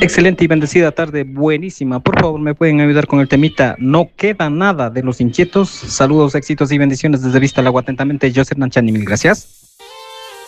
Excelente y bendecida tarde, buenísima. Por favor, me pueden ayudar con el temita. No queda nada de los inquietos. Saludos, éxitos y bendiciones desde Vista al Agua. Atentamente, Joseph Nanchani. Mil gracias.